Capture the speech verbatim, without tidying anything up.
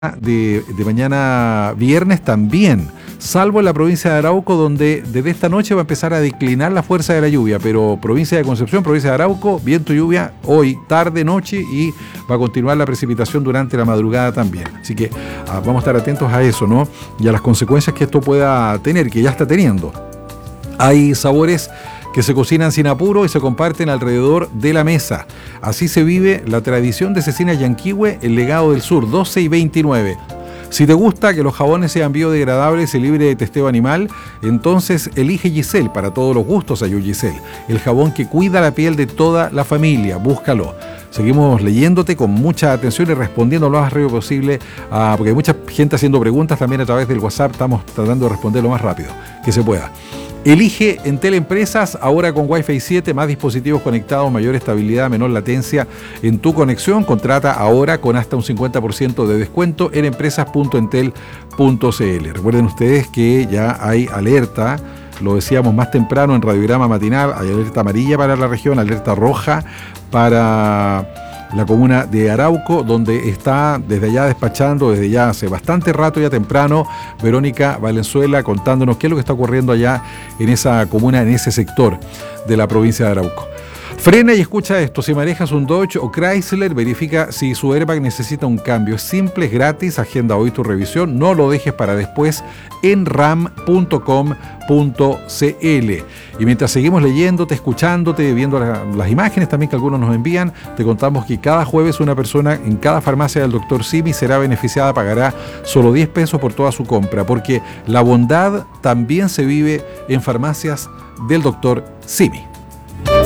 De, de mañana viernes también, salvo en la provincia de Arauco, donde desde esta noche va a empezar a declinar la fuerza de la lluvia, pero provincia de Concepción, provincia de Arauco, viento y lluvia hoy, tarde, noche, y va a continuar la precipitación durante la madrugada también. Así que ah, vamos a estar atentos a eso, ¿no? Y a las consecuencias que esto pueda tener, que ya está teniendo. Hay sabores que se cocinan sin apuro y se comparten alrededor de la mesa. Así se vive la tradición de Cecina Yanquihue, el legado del sur, doce y veintinueve. Si te gusta que los jabones sean biodegradables y libres de testeo animal, entonces elige Giselle. Para todos los gustos hay un Giselle, el jabón que cuida la piel de toda la familia. Búscalo. Seguimos leyéndote con mucha atención y respondiendo lo más rápido posible, uh, porque hay mucha gente haciendo preguntas también a través del WhatsApp. Estamos tratando de responder lo más rápido que se pueda. Elige Entel Empresas, ahora con Wi-Fi siete, más dispositivos conectados, mayor estabilidad, menor latencia en tu conexión. Contrata ahora con hasta un cincuenta por ciento de descuento en empresas punto entel punto c l. Recuerden ustedes que ya hay alerta, lo decíamos más temprano en Radiograma Matinal, hay alerta amarilla para la región, alerta roja para la comuna de Arauco, donde está desde allá despachando, desde ya hace bastante rato, ya temprano, Verónica Valenzuela contándonos qué es lo que está ocurriendo allá en esa comuna, en ese sector de la provincia de Arauco. Frena y escucha esto: si manejas un Dodge o Chrysler, verifica si su airbag necesita un cambio. Es simple, es gratis, agenda hoy tu revisión, no lo dejes para después en ram punto com punto c l. Y mientras seguimos leyéndote, escuchándote, viendo la, las imágenes también que algunos nos envían, te contamos que cada jueves una persona en cada farmacia del doctor Simi será beneficiada, pagará solo diez pesos por toda su compra, porque la bondad también se vive en farmacias del doctor Simi.